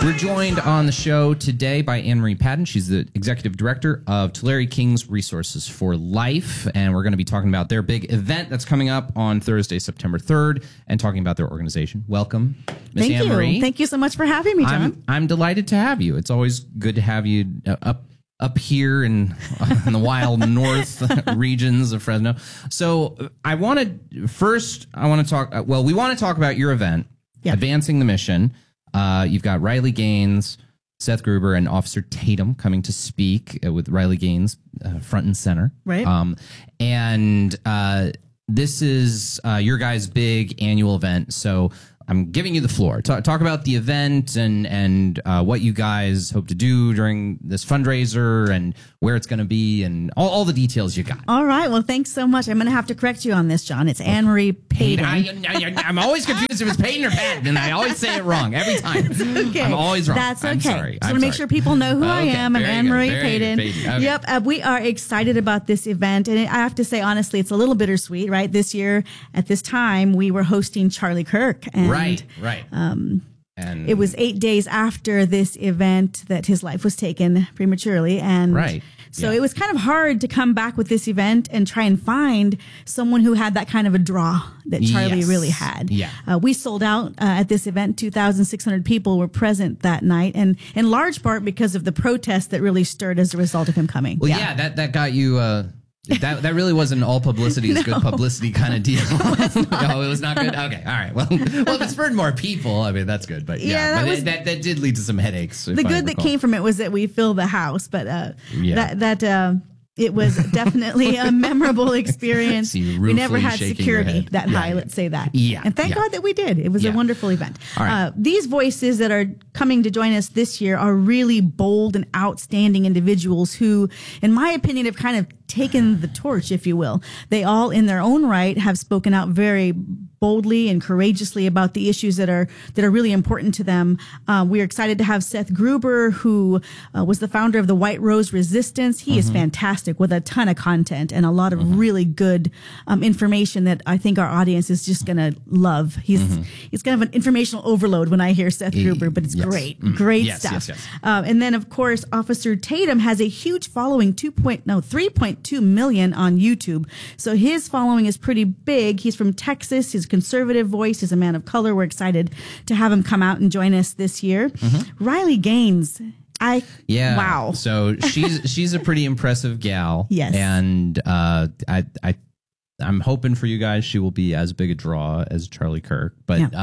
We're joined on the show today by Anne-Marie Patton. She's the executive director of Tulare Kings Resources for Life, and we're going to be talking about their big event that's coming up on Thursday, September 3rd, and talking about their organization. Welcome, Ms. Anne-Marie. Thank you so much for having me, John. I'm delighted to have you. It's always good to have you up here in the wild north regions of Fresno. So I want to talk. Well, we want to talk about your event, Advancing the Mission. You've got Riley Gaines, Seth Gruber, and Officer Tatum coming to speak with Riley Gaines front and center. Right. And this is your guys' big annual event. So I'm giving you the floor. Talk about the event and what you guys hope to do during this fundraiser and where it's going to be and all the details you got. All right. Well, thanks so much. I'm going to have to correct you on this, John. It's Anne-Marie Patton. I'm always confused if it's Patton or Patton, and I always say it wrong every time. It's okay. I'm always wrong. That's okay. I'm sorry. So to make sure people know who I am, I'm Anne-Marie Patton. Okay. Yep. We are excited about this event. And I have to say, honestly, it's a little bittersweet, right? This year, at this time, we were hosting Charlie Kirk. And, right. And it was 8 days after this event that his life was taken prematurely. And so it was kind of hard to come back with this event and try and find someone who had that kind of a draw that Charlie really had. Yeah. We sold out at this event. 2,600 people were present that night, and in large part because of the protest that really stirred as a result of him coming. Well, that got you... That really wasn't all publicity is good publicity kind of deal. No, it was not good. Okay, all right. Well, if it spurred more people, I mean that's good. But that did lead to some headaches. The good that came from it was that we filled the house, but it was definitely a memorable experience. We never had security that high, let's say that. And thank God that we did. It was a wonderful event. These voices that are coming to join us this year are really bold and outstanding individuals who, in my opinion, have kind of taken the torch, if you will. They all, in their own right, have spoken out very boldly and courageously about the issues that are really important to them. We are excited to have Seth Gruber, who was the founder of the White Rose Resistance. He is fantastic with a ton of content and a lot of really good information that I think our audience is just going to love. He's kind of an informational overload when I hear Seth Gruber, but it's great stuff. And then, of course, Officer Tatum has a huge following, 3.2 million on YouTube. So his following is pretty big. He's from Texas. He's a conservative voice. He's a man of color. We're excited to have him come out and join us this year. Riley Gaines. Wow. So she's a pretty impressive gal. Yes. And I'm hoping for you guys she will be as big a draw as Charlie Kirk. But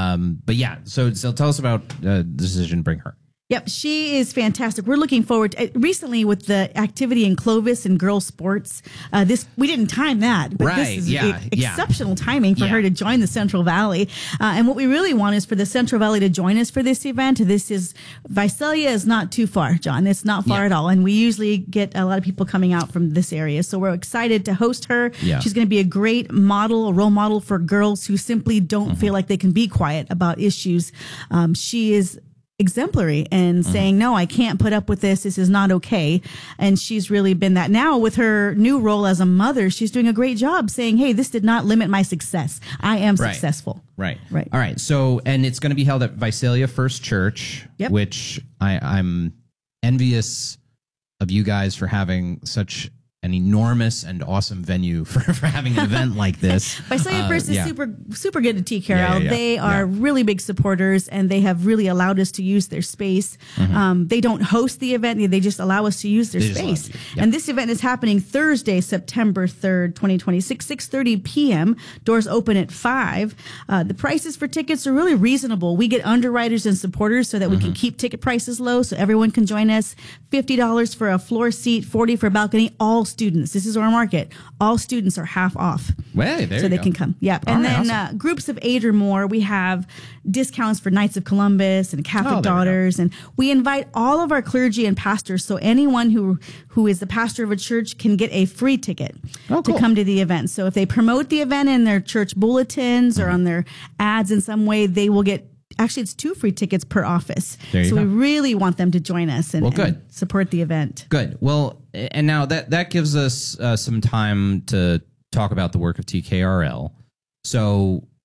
So tell us about the decision to bring her. Yep, she is fantastic. We're looking forward to recently with the activity in Clovis and girls sports. We didn't time that, but this is exceptional timing for her to join the Central Valley. And what we really want is for the Central Valley to join us for this event. Visalia is not too far, John. It's not far at all. And we usually get a lot of people coming out from this area. So we're excited to host her. Yeah. She's going to be a great model, a role model for girls who simply don't feel like they can be quiet about issues. She is exemplary and saying, no, I can't put up with this. This is not okay. And she's really been that. Now with her new role as a mother, she's doing a great job saying, hey, this did not limit my success. I am successful. Right. All right. So, and it's going to be held at Visalia First Church, which I'm envious of you guys for having such an enormous and awesome venue for having an event like this. Visalia First is super good to take care of. They are really big supporters, and they have really allowed us to use their space. They don't host the event. They just allow us to use their space. And this event is happening Thursday, September 3rd, 2026, 6:30 p.m. Doors open at 5. The prices for tickets are really reasonable. We get underwriters and supporters so that we can keep ticket prices low so everyone can join us. $50 for a floor seat, $40 for a balcony, all students. This is our market. All students are half off. Well, there so they can come. Yeah. And then groups of 8 or more, we have discounts for Knights of Columbus and Catholic Daughters. And we invite all of our clergy and pastors. So anyone who is the pastor of a church can get a free ticket to come to the event. So if they promote the event in their church bulletins or on their ads in some way, they will get. Actually, it's 2 free tickets per office. So we really want them to join us and support the event. Good. Well, and now that gives us some time to talk about the work of TKRL. So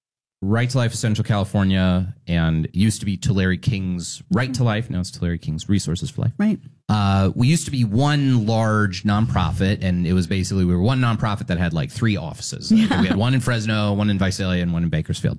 Right to Life of Central California, and it used to be Tulare King's Right to Life. Now it's Tulare King's Resources for Life. Right. We used to be one large nonprofit, and it was basically, we were one nonprofit that had like 3 offices. We had one in Fresno, one in Visalia, and one in Bakersfield.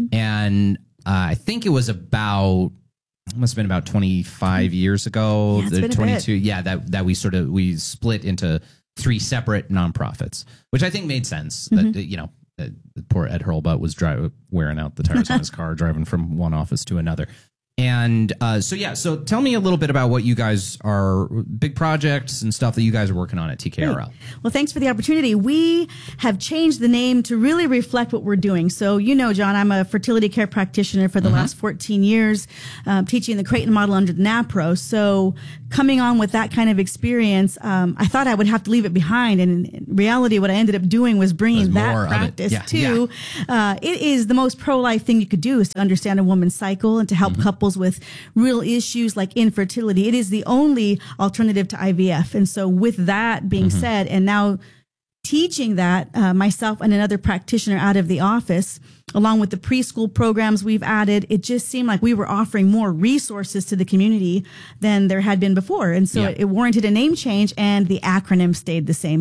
And I think it was must have been about 25 years ago, 22. Yeah, that we split into 3 separate nonprofits, which I think made sense. That poor Ed Hurlbut was wearing out the tires on his car, driving from one office to another. And so tell me a little bit about what you guys are, big projects and stuff that you guys are working on at TKRL. Great. Well, thanks for the opportunity. We have changed the name to really reflect what we're doing. So, John, I'm a fertility care practitioner for the last 14 years, teaching the Creighton model under the NAPRO. So coming on with that kind of experience, I thought I would have to leave it behind. And in reality, what I ended up doing was bringing that practice to. It is the most pro-life thing you could do, is to understand a woman's cycle and to help couples with real issues like infertility. It is the only alternative to IVF. And so with that being said, and now teaching that myself and another practitioner out of the office, along with the preschool programs we've added, it just seemed like we were offering more resources to the community than there had been before. And so it warranted a name change, and the acronym stayed the same,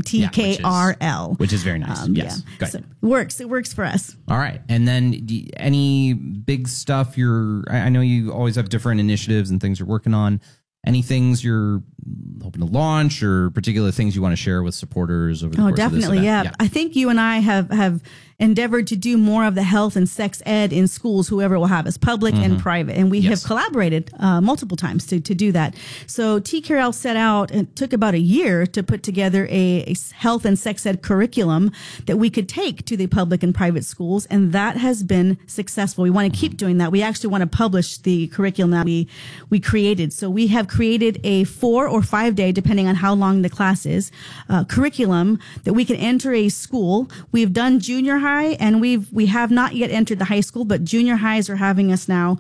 TKRL. Which is very nice. Yes. So it works for us. All right. And then any big stuff I know you always have different initiatives and things you're working on. Any things you're hoping to launch, or particular things you want to share with supporters over the course definitely, of this event? Yeah. I think you and I have endeavored to do more of the health and sex ed in schools, whoever will have us, public and private. And we have collaborated multiple times to do that. So TKRL set out, and it took about a year to put together a health and sex ed curriculum that we could take to the public and private schools. And that has been successful. We want to keep doing that. We actually want to publish the curriculum that we created. So we have created a 4 or 5 day, depending on how long the class is, curriculum that we can enter a school. We've done junior high, and we have not yet entered the high school, but junior highs are having us now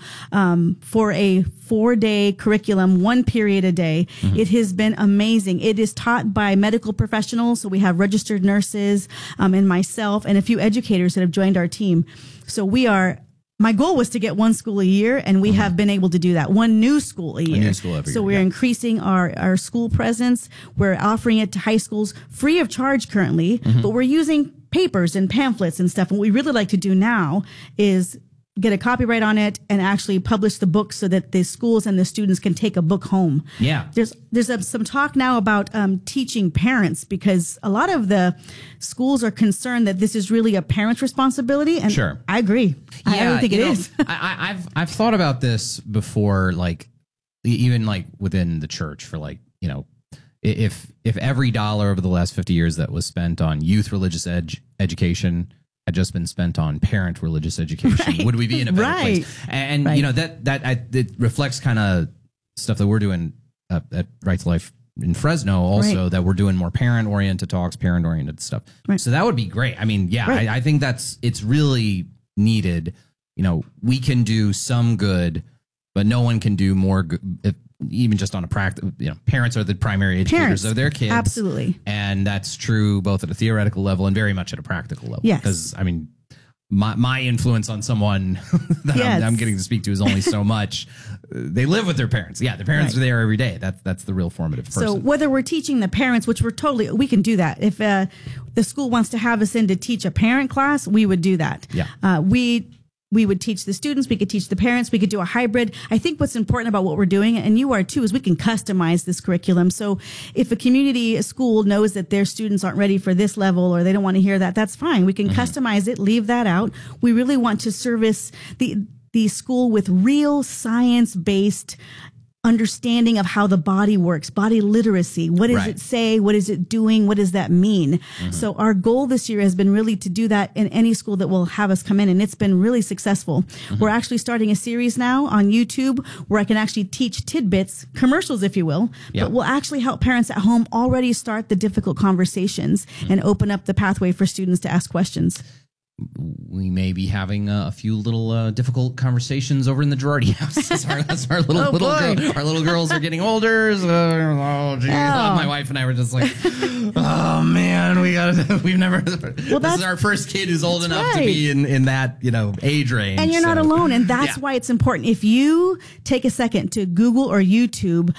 for a 4-day curriculum, 1 period a day. It has been amazing. It is taught by medical professionals, so we have registered nurses and myself and a few educators that have joined our team. So my goal was to get 1 school a year, and we have been able to do that. 1 new school a year. A new school every year. So we're increasing our school presence. We're offering it to high schools free of charge currently, but we're using papers and pamphlets and stuff. And what we really like to do now is get a copyright on it and actually publish the book so that the schools and the students can take a book home. Yeah. There's some talk now about teaching parents, because a lot of the schools are concerned that this is really a parent's responsibility. And sure. I agree. I don't think it is. I've thought about this before, like even like within the church, for like, if every dollar over the last 50 years that was spent on youth religious education had just been spent on parent religious education, would we be in a better place? And it reflects kind of stuff that we're doing at Right to Life in Fresno also, that we're doing more parent oriented talks, parent oriented stuff. So that would be great. I mean, I think it's really needed. We can do some good, but no one can do more good, even just on a practice. Parents are the primary educators of their kids. Absolutely. And that's true both at a theoretical level and very much at a practical level. Yes. Because, I mean, my influence on someone that I'm getting to speak to is only so much. They live with their parents. Yeah, the parents are there every day. That's the real formative person. So whether we're teaching the parents, which we can do that. If the school wants to have us in to teach a parent class, we would do that. Yeah. We would teach the students. We could teach the parents. We could do a hybrid. I think what's important about what we're doing, and you are too, is we can customize this curriculum. So if a school knows that their students aren't ready for this level, or they don't want to hear that, that's fine. We can customize it, leave that out. We really want to service the school with real science-based understanding of how the body works, body literacy. What does it say? What is it doing? What does that mean? So our goal this year has been really to do that in any school that will have us come in, and it's been really successful. We're actually starting a series now on YouTube where I can actually teach tidbits, commercials, if you will, but we'll actually help parents at home already start the difficult conversations and open up the pathway for students to ask questions. we may be having a few little difficult conversations over in the Girardi house. That's our little girls are getting older. So, my wife and I were just like, oh man, this is our first kid who's old enough to be in that age range. And you're not alone, and that's why it's important. If you take a second to Google or YouTube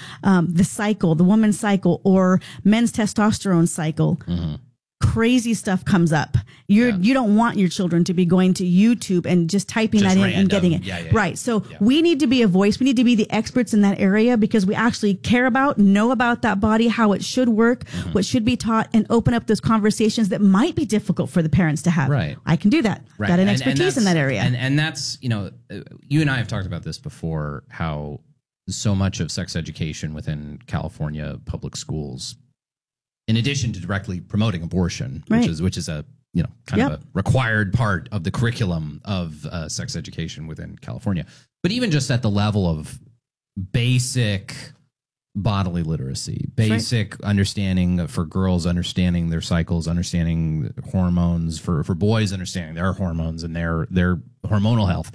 the woman's cycle or men's testosterone cycle. Mm-hmm. Crazy stuff comes up. You don't want your children to be going to YouTube and just typing that in and getting it. Right. So we need to be a voice. We need to be the experts in that area because we actually care about, know about that body, how it should work, what should be taught, and open up those conversations that might be difficult for the parents to have. Right. I can do that. Right. Got an expertise in that area. And that's, you and I have talked about this before, how so much of sex education within California public schools, in addition to directly promoting abortion, which is a kind of a required part of the curriculum of sex education within California, but even just at the level of basic bodily literacy, basic understanding for girls, understanding their cycles, understanding hormones, for boys understanding their hormones and their hormonal health,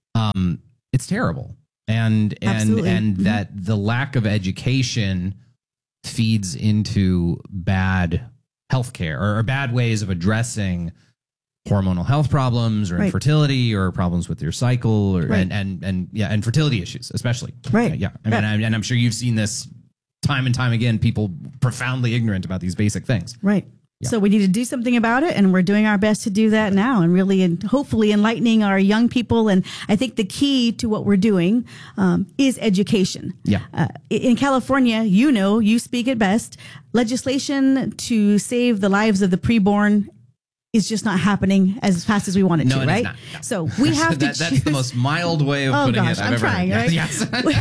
it's terrible, and that the lack of education feeds into bad healthcare or bad ways of addressing hormonal health problems or infertility or problems with your cycle or and fertility issues especially. Right. Yeah. And I'm sure you've seen this time and time again, people profoundly ignorant about these basic things. Right. Yeah. So we need to do something about it, and we're doing our best to do that now, and really and hopefully enlightening our young people. And I think the key to what we're doing is education. Yeah. In California, you speak it best. Legislation to save the lives of the preborn is just not happening as fast as we want it to, right? No. So we have to choose. That's the most mild way of putting it I've ever trying, heard. Right? Yes.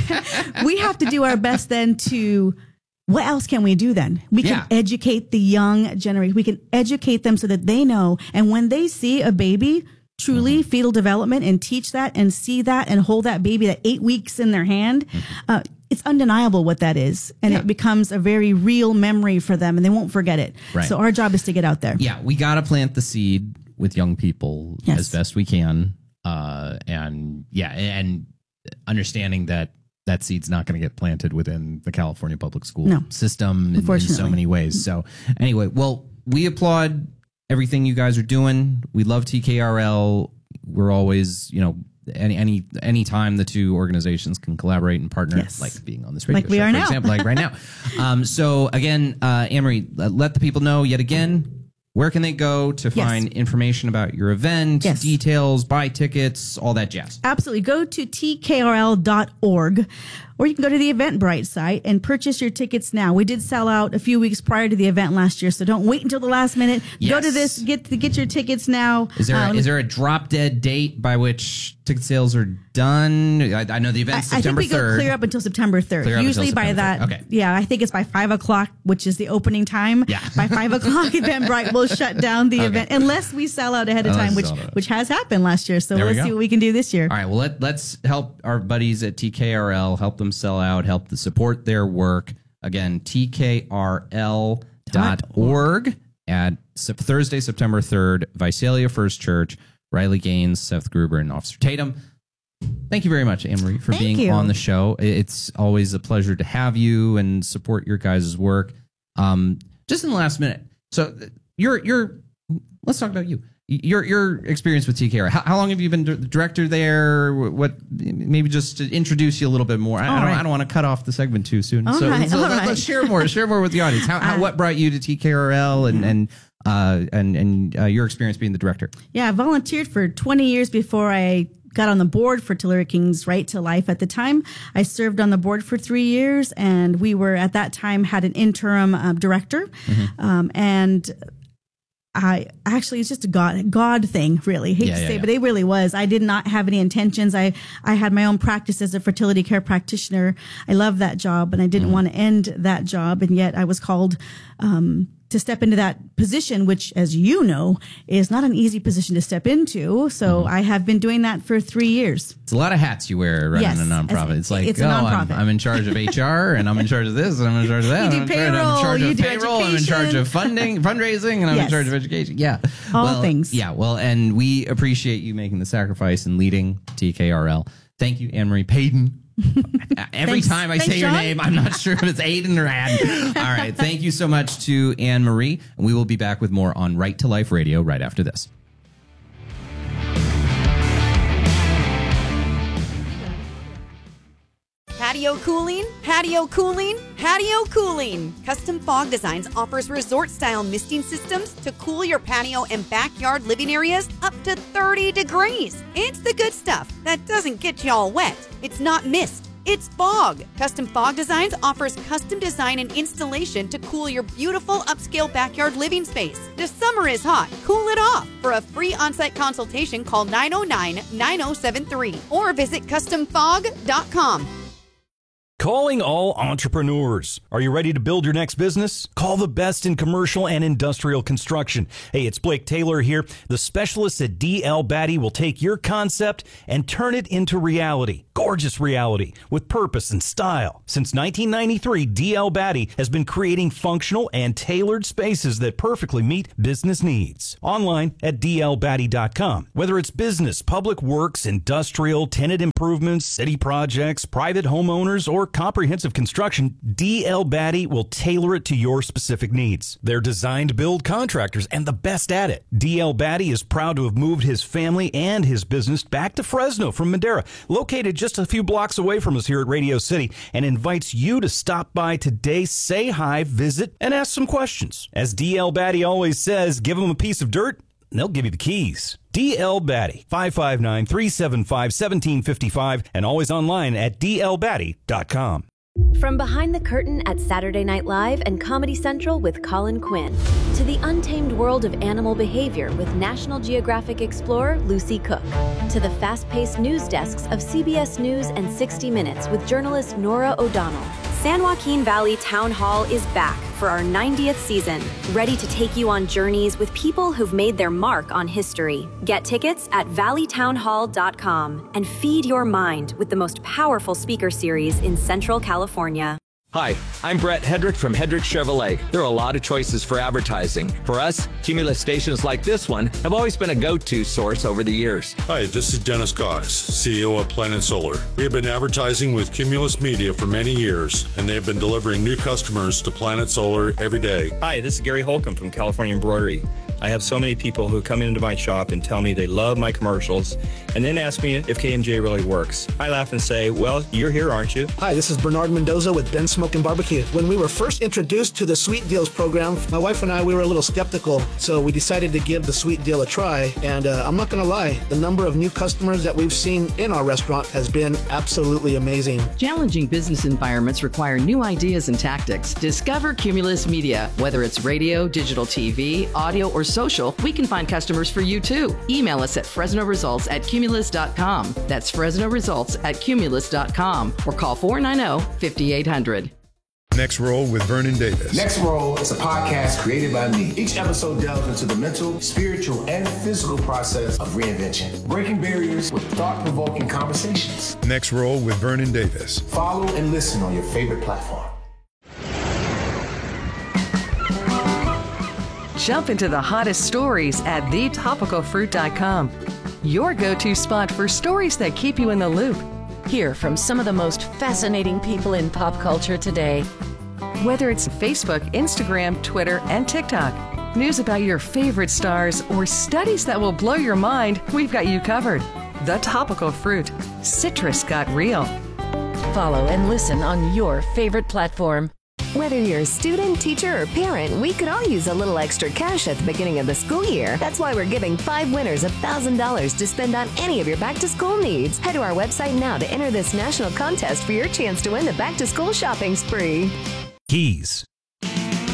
We have to do our best then to. What else can we do then? We can educate the young generation. We can educate them so that they know. And when they see a baby, truly fetal development, and teach that and see that and hold that baby at 8 weeks in their hand, it's undeniable what that is. And it becomes a very real memory for them, and they won't forget it. Right. So our job is to get out there. Yeah, we got to plant the seed with young people as best we can. And understanding that seed's not going to get planted within the California public school system in so many ways. So anyway, well, we applaud everything you guys are doing. We love TKRL. We're always, any time the two organizations can collaborate and partner, like being on this radio show, for example, like right now. So again, Anne-Marie, let the people know yet again, where can they go to find information about your event, details, buy tickets, all that jazz? Absolutely. Go to tkrl.org, or you can go to the Eventbrite site and purchase your tickets now. We did sell out a few weeks prior to the event last year, so don't wait until the last minute. Go to this, get your tickets now. Is there a drop dead date by which ticket sales are done? I know the event's September 3rd. I think we go clear up until September 3rd. Usually by that, I think it's by 5 o'clock, which is the opening time. Yeah. By 5 o'clock, Eventbrite will shut down the event unless we sell out ahead of time, which has happened last year. So let's see what we can do this year. All right. Well, let's help our buddies at TKRL, help them sell out, help to support their work. Again, tkrl.org at Thursday, September 3rd, Visalia First Church, Riley Gaines, Seth Gruber, and Officer Tatum. Thank you very much, Anne-Marie, for being on the show. It's always a pleasure to have you and support your guys' work. Just in the last minute, so let's talk about you. Your experience with TKR. How long have you been director there? What, maybe just to introduce you a little bit more. I don't want to cut off the segment too soon. Let's share more with the audience. What brought you to TKRL and your experience being the director? Yeah, I volunteered for 20 years before I got on the board for Tulare King's Right to Life. At the time, I served on the board for 3 years, and we were at that time had an interim director, and it's just a God thing, really. Hate to say, but it really was. I did not have any intentions. I had my own practice as a fertility care practitioner. I loved that job, and I didn't want to end that job. And yet I was called to step into that position, which, as you know, is not an easy position to step into. So I have been doing that for 3 years. It's a lot of hats you wear running a nonprofit. It's like, I'm in charge of HR, and I'm in charge of this, and I'm in charge of that. You do payroll, I'm in charge of payroll, I'm in charge of fundraising, and I'm in charge of education. Yeah. All things. Yeah, well, and we appreciate you making the sacrifice and leading TKRL. Thank you, Anne Marie Payton. Every time I say your name, I'm not sure if it's Aiden or Ad. All right. Thank you so much to Anne Marie. And we will be back with more on Right to Life Radio right after this. Patio cooling, patio cooling, patio cooling. Custom Fog Designs offers resort-style misting systems to cool your patio and backyard living areas up to 30 degrees. It's the good stuff that doesn't get you all wet. It's not mist, it's fog. Custom Fog Designs offers custom design and installation to cool your beautiful upscale backyard living space. The summer is hot. Cool it off. For a free on-site consultation, call 909-9073 or visit customfog.com. Calling all entrepreneurs. Are you ready to build your next business? Call the best in commercial and industrial construction. Hey, it's Blake Taylor here. The specialists at D.L. Batty will take your concept and turn it into reality. Gorgeous reality with purpose and style. Since 1993, D.L. Batty has been creating functional and tailored spaces that perfectly meet business needs. Online at dlbatty.com. Whether it's business, public works, industrial, tenant improvements, city projects, private homeowners, or comprehensive construction, D.L. Batty will tailor it to your specific needs. They're designed to build contractors and the best at it. D.L. Batty is proud to have moved his family and his business back to Fresno from Madera, located just a few blocks away from us here at Radio City, and invites you to stop by today, say hi, visit, and ask some questions. As D.L. Batty always says, give them a piece of dirt, and they'll give you the keys. D.L. Batty, 559-375-1755, and always online at dlbatty.com. From behind the curtain at Saturday Night Live and Comedy Central with Colin Quinn, to the untamed world of animal behavior with National Geographic explorer Lucy Cook, to the fast-paced news desks of CBS News and 60 Minutes with journalist Nora O'Donnell. San Joaquin Valley Town Hall is back for our 90th season, ready to take you on journeys with people who've made their mark on history. Get tickets at valleytownhall.com and feed your mind with the most powerful speaker series in Central California. Hi, I'm Brett Hedrick from Hedrick Chevrolet. There are a lot of choices for advertising. For us, Cumulus stations like this one have always been a go-to source over the years. Hi, this is Dennis Goss, CEO of Planet Solar. We have been advertising with Cumulus Media for many years, and they have been delivering new customers to Planet Solar every day. Hi, this is Gary Holcomb from California Embroidery. I have so many people who come into my shop and tell me they love my commercials and then ask me if K&J really works. I laugh and say, well, you're here, aren't you? Hi, this is Bernard Mendoza with Ben Smokin' Barbecue. When we were first introduced to the Sweet Deals program, my wife and I, we were a little skeptical, so we decided to give the Sweet Deal a try. And I'm not going to lie, the number of new customers that we've seen in our restaurant has been absolutely amazing. Challenging business environments require new ideas and tactics. Discover Cumulus Media. Whether it's radio, digital TV, audio, or social, we can find customers for you too. Email us at FresnoResults@Cumulus.com. That's FresnoResults@Cumulus.com or call 490-5800. Next Roll with Vernon Davis. Next Roll is a podcast created by me. Each episode delves into the mental, spiritual, and physical process of reinvention, breaking barriers with thought-provoking conversations. Next Roll with Vernon Davis. Follow and listen on your favorite platform. Jump into the hottest stories at thetopicalfruit.com. Your go-to spot for stories that keep you in the loop. Hear from some of the most fascinating people in pop culture today. Whether it's Facebook, Instagram, Twitter, and TikTok, news about your favorite stars, or studies that will blow your mind, we've got you covered. The Topical Fruit. Citrus got real. Follow and listen on your favorite platform. Whether you're a student, teacher, or parent, we could all use a little extra cash at the beginning of the school year. That's why we're giving 5 winners $1,000 to spend on any of your back-to-school needs. Head to our website now to enter this national contest for your chance to win the back-to-school shopping spree. Keys.